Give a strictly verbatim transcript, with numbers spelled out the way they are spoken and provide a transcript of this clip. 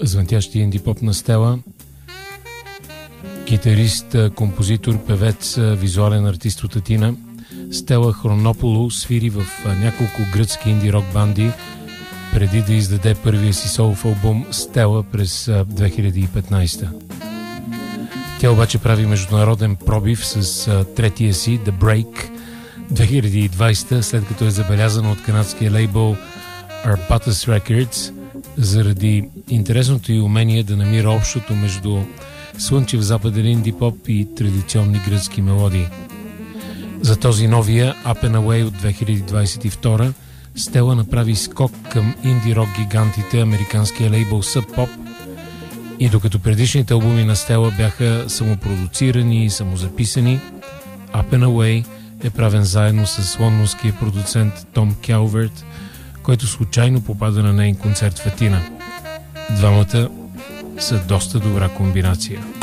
звънтящи инди-поп на Стела. Китарист, композитор, певец, визуален артист от Атина. Стела Хронополу свири в няколко гръцки инди-рок банди преди да издаде първия си солов албум Стела през две хиляди и петнадесета. Тя обаче прави международен пробив с третия си The Break две хиляди и двадесета, след като е забелязана от канадския лейбъл Arpatus Records заради интересното й умение да намира общото между слънчев западен инди-поп и традиционни гръцки мелодии. За този новия Up and Away от две хиляди двадесет и втора Стела направи скок към инди-рок гигантите, американския лейбъл Sub Pop, и докато предишните албуми на Стела бяха самопродуцирани и самозаписани, Up and Away е правен заедно с лондонския продуцент Том Калверт, който случайно попада на нейн концерт в Атина. Двамата са доста добра комбинация.